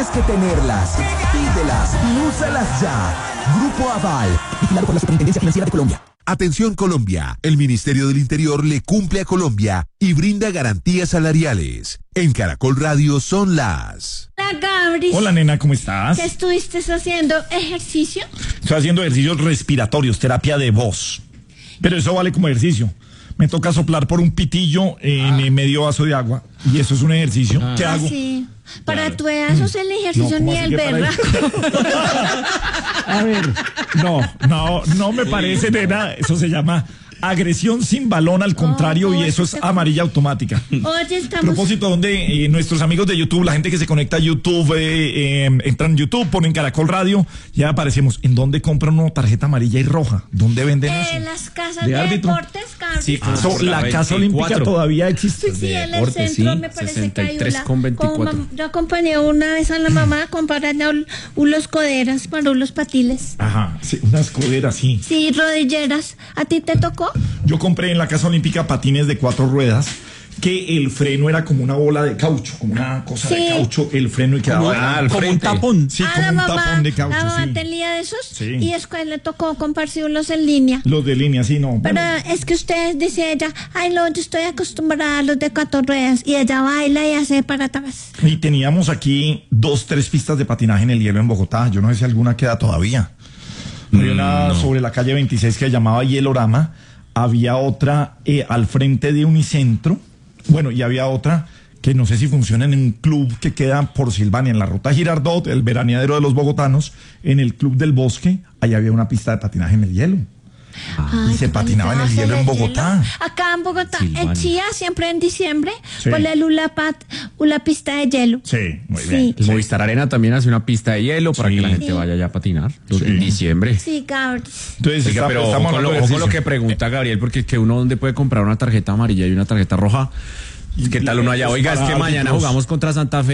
tienes que tenerlas. Pídelas y úsalas ya. Grupo Aval, vigilado por la Superintendencia Financiera de Colombia. Atención Colombia, el Ministerio del Interior le cumple a Colombia y brinda garantías salariales. En Caracol Radio son las... Hola, Gabri. Hola, nena, ¿cómo estás? ¿Qué estuviste haciendo? ¿Ejercicio? Estoy haciendo ejercicios respiratorios, terapia de voz. Pero eso vale como ejercicio. Me toca soplar por un pitillo en medio vaso de agua. Y eso es un ejercicio. ¿Qué hago? Sí. Para tu edad, eso es el ejercicio No, ni el berraco. A ver, no me parece, nena. Eso se llama agresión sin balón, al contrario, y eso es amarilla automática. Oye, A estamos... propósito, donde nuestros amigos de YouTube, la gente que se conecta a YouTube, entran en YouTube, ponen Caracol Radio, ya aparecemos. ¿En dónde compran una tarjeta amarilla y roja? ¿Dónde venden eso? las casas ¿De de árbitro? deportes, Gabri. Sí, La Casa Olímpica todavía existe. Sí, en el deportes, centro sí, me parece que hay 63,24. yo acompañé una vez a la mamá a comprar unos coderas para unos patiles. Ajá, sí, unas coderas, sí. Sí, rodilleras. ¿A ti te tocó? Yo compré en la Casa Olímpica patines de 4 ruedas, que el freno era como una bola de caucho, como una cosa de caucho, el freno y quedaba como un tapón. Sí, Ah, como la un mamá, tapón de caucho, la mamá sí. tenía de esos Sí. y después le tocó comprarse unos en línea. Los de línea, sí, no. Pero Bueno, es que usted dice ella, ay no, yo estoy acostumbrada a los de 4 ruedas y ella baila y hace para atrás. y teníamos aquí 2-3 pistas de patinaje en el hielo en Bogotá. Yo no sé si alguna queda todavía. Había una sobre la calle 26 que se llamaba Hielorama. Había otra al frente de Unicentro. Bueno, y había otra que no sé si funciona en un club que queda por Silvania, en la ruta Girardot, el veraneadero de los bogotanos, en el Club del Bosque. Ahí había una pista de patinaje en el hielo. Ay, Y se qué patinaba en el bonito hielo en hacer Bogotá. Acá en Bogotá, Silvania. en Chía, siempre en diciembre, Sí. por una pista de hielo. Sí, muy Sí. bien. El Movistar Arena también hace una pista de hielo para Sí. que la gente Sí. vaya ya a patinar en Sí. diciembre. Sí, Gabri. Entonces, Oiga, pero ojo estamos con hablando de ojo con lo ejercicio. que pregunta Gabriel, porque es que uno donde puede comprar una tarjeta amarilla y una tarjeta roja. ¿Qué tal uno allá? Oiga, es que Para mañana árbitros. jugamos contra Santa Fe.